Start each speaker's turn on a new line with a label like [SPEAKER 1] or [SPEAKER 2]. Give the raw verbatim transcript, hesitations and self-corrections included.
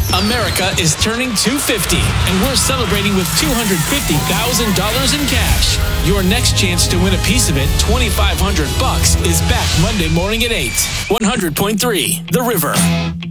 [SPEAKER 1] America is turning two hundred fifty, and we're celebrating with two hundred fifty thousand dollars in cash. Your next chance to win a piece of it, twenty-five hundred bucks, is back Monday morning at eight. one hundred point three The River.